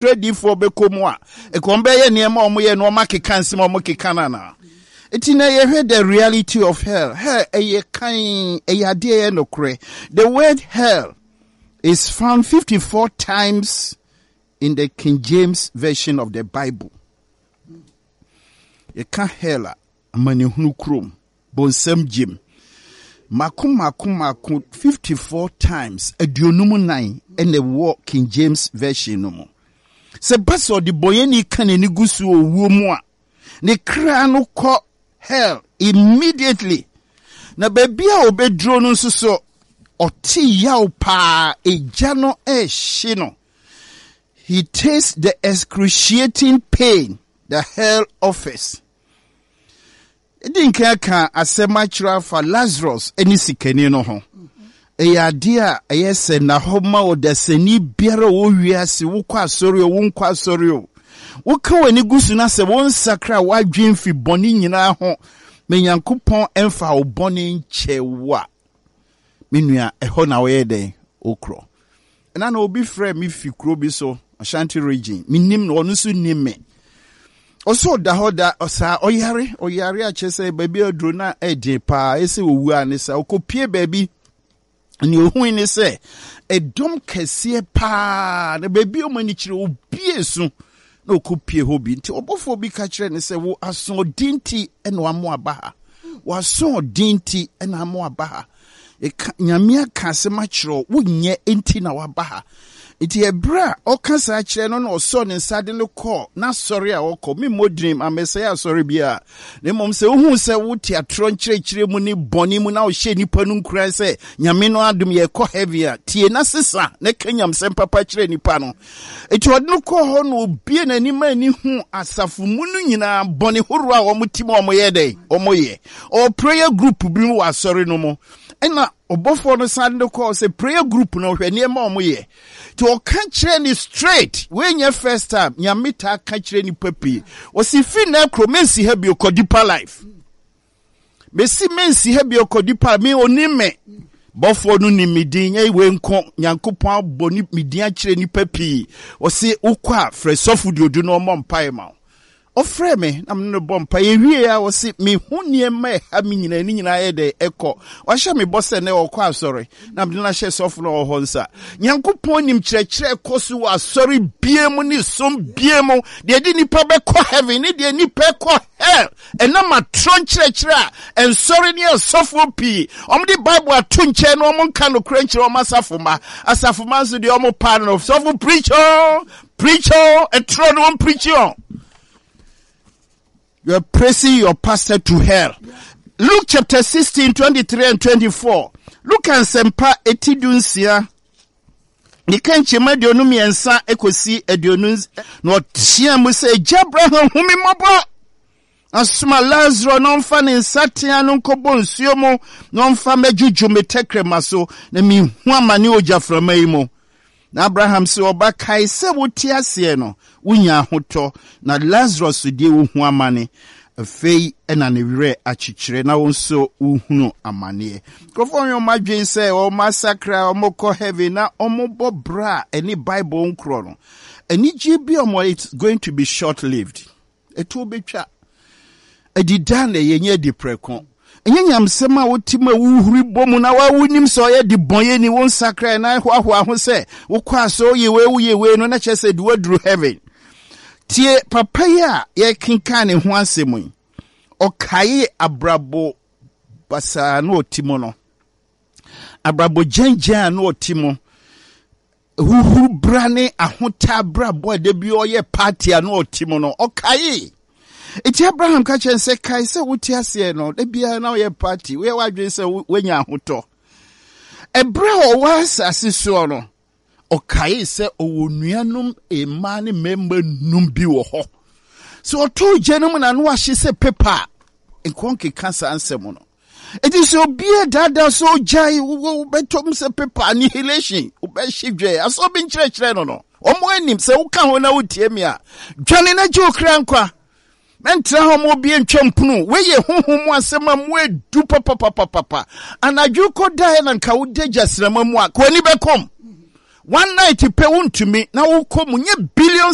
ready for bekomwa e kombe ye niema omo ye no makeka nsema omo keka na etina ye heard the reality of hell. Hell eye kan eye de ye no kre. The word hell is found 54 times in the King James version of the Bible. Ye kan hell amani hunu krom bonsam jim maku 54 times aduonum 9 in the war King James version no mo. Se baso di boyeni kan ni gusu owu mu a ne kra no ko hell immediately. Na baby a obedro no nso so oti yaw pa ejano shino. He tastes the excruciating pain the hell offers. Edinka ka asema chira for Lazarus eni sikani no ho. Eya dia ayese na homa o desani biara wo wiase wo kwa asori wo nkwa asori o. Wo ka wani gusu na se won sakra wadwen fi boni nyina ho. Me Nyankopon emfa wo boni nchewa. Menua eho na wo ye den okro. Na na obi frɛ me fi kro bi so Ashanti region. Minim no onu so nimme. Also da hoda osa oyare a chese baby odro na ede pa ese owu anisa okopie baby ni ohun ni se edom kese pa na baby o mani kire obie su na okopie hobi nti obofo bi ka kire ni se wo aso dinti eno amo abaha wo aso dinti eno amo abaha nyamia ka se ma kire wo nye enti na wabaha. Iti ebra okasa akire no na oso ne nsade no call na sorry a okọ me modrim amesaya sorry bia ne mom se ohun se wo teatro nkire mu ni boni mu na o hye nipa nu nkura se nyame no adum ye kọ heavy a tie na sesa ne kanyam se papa kire nipa no iti od no call ho no obie na ni ma ni hu asafu mu nu nyina boni horo a wo mutim o mo ye dey o mo ye o prayer group bi mu wa sorry no mo ena obofo no sande call se prayer group no hwe ne ma o mo ye to kanchire ni straight when your first time nyamita kanchire ni papi osi fi na kro mensi ha bi okodipa life mesi mensi ha bi okodipa me onime bofo no ni midin ye we nko Nyankopon aboni midin akire ni papi osi ukwa fresofu diodu no mo mpai ma ofre me na me no bompa ye wie ya osi me hunie ma ha me nyina ni nyina ye de eko wa hye me bose ne okwa asori na me na hye sofu no ho nsa Nyankopon nim kirekire kosu wa asori biemu ni som biemu de di nipa be ko heaven ni de nipa ko hell ena ma tron kirekire en sorry ni sofu pi omdi bible atunche no mo nka no krenchire o masafuma asafuma so de o mo pan of sofu preacher and tron one preacher. You are pressing your pastor to hell. Luke chapter 16, 23 and 24. Luke and Sempa etidunsia. Ni kanche madionum yensa ekosi edionus no tia mu se Abraham humi mabo. Asuma Lazarus no mfa ne nsatia no nkobo nsuo mu no mfa mejuju metekre maso na mi hu amane ojaframa yi mu. Na Abraham se oba kai se woti ase no wunya hoto na Lazarus die wo hu amane afei ena ne wire achichire na wonso uhunu amane krofo yon madwen se o massacre o moko heaven na o mobo bra any Bible nkro no ani gibi o it's going to be short lived eto betwa edidan na yenye diprekon enyanyam sema wotima wuhuri bomu na wawunim so ye di bonye ni won sacre na hwahwa ho se wo kwa so yewe no na chese di wadru heaven tie papa ya ye kinka ne ho asemu okaye abrabo basa no otimo no abrabo jenja no otimo huhuru brane ahota abrabo de bi oye party no otimo no okaye iti Abraham ka chen se kai se wuti ase no de bia na oye party we wadwen se wenya ahoto ebra o was asiso no okaye se owonuanum ema ne member num bi wo ho so oto jenum na no ahye se paper enkonke cancer ansem no iti so bia dada so jai wo betom se paper annihilation obehidwe aso bi nkyerɛkyerɛ no omo anim se wo ka ho na wotie mi a dwane na je okra nkwa mentra ho mo bi ntwampunu we ye honhom asema mo edu papa anadwo kodae na nka wo dagya srama mu a ko ani bekom one night pe wontumi na wo kom nye billions